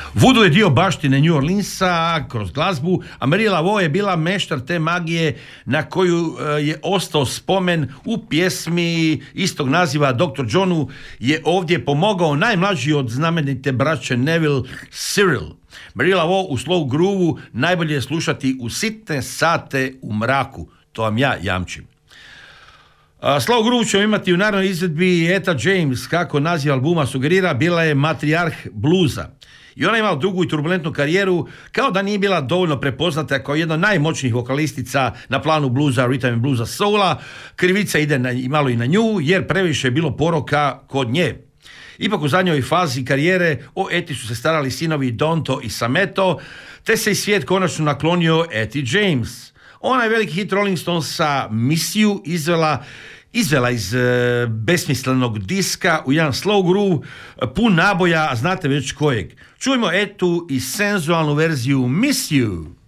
Voodoo je dio baštine New Orleansa kroz glazbu, a Marie Laveau je bila meštar te magije na koju je ostao spomen u pjesmi istog naziva. Dr. Johnu je ovdje pomogao najmlađi od znamenite braće Neville, Cyril. Marie Laveau u slow groove najbolje je slušati u sitne sate u mraku. To vam ja jamčim. Slow groove ćemo imati u naravnoj izvedbi Etta James, kako naziv albuma sugerira, bila je matrijarh bluza. I ona je imala dugu i turbulentnu karijeru, kao da nije bila dovoljno prepoznata kao jedna od najmoćnijih vokalistica na planu bluza, rhythm and bluesa, soula. Krivica ide malo i na nju, jer previše je bilo poroka kod nje. Ipak u zadnjoj fazi karijere o Eti su se starali sinovi Donto i Sameto, te se i svijet konačno naklonio Eti James. Ona je veliki hit Rolling Stonesa Miss You izvela iz besmislenog diska u jedan slow groove, pun naboja, a znate već kojeg. Čujmo Etu i senzualnu verziju Miss You.